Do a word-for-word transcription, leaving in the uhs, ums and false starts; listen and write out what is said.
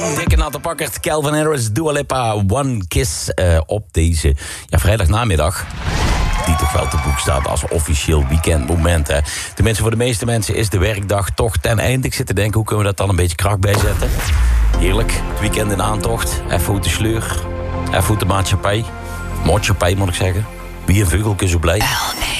Dikke natte pakkert, Calvin Harris, Dua Lipa, One Kiss uh, op deze ja, vrijdagnamiddag. Die toch wel te boek staat als officieel weekendmoment. Hè. Tenminste, voor de meeste mensen is de werkdag toch ten einde. Ik zit te denken, hoe kunnen we dat dan een beetje kracht bijzetten? Heerlijk, het weekend in aantocht. Even uit de sleur, even uit de maatschappij. Maatschappij moet ik zeggen. Wie een veugelke zo blij.